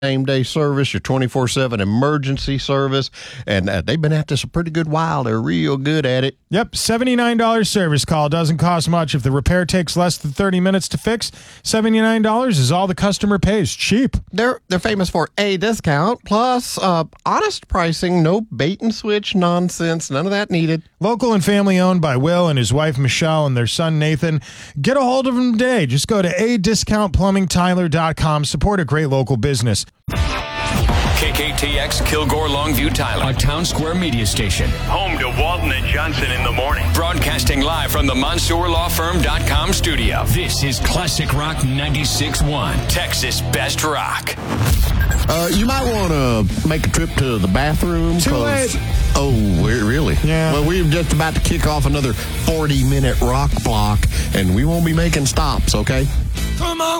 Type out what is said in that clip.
same-day service, your 24/7 emergency service, and they've been at this a pretty good while. They're real good at it. Yep, $79 service call. Doesn't cost much. If the repair takes less than 30 minutes to fix, $79 is all the customer pays. Cheap. They're famous for a discount, plus honest pricing, no bait-and-switch nonsense, none of that needed. Local and family-owned by Will and his wife Michelle and their son Nathan. Get a hold of them today. Just go to adiscountplumbingtyler.com. Support a great local business. KKTX Kilgore Longview Tyler, a Town Square media station. Home to Walton and Johnson in the morning. Broadcasting live from the MonsourLawFirm.com studio. This is Classic Rock 96.1, Texas Best Rock. You might want to make a trip to the bathroom. Too late. Oh, really? Yeah. Well, we're just about to kick off another 40-minute rock block, and we won't be making stops, okay? Come on.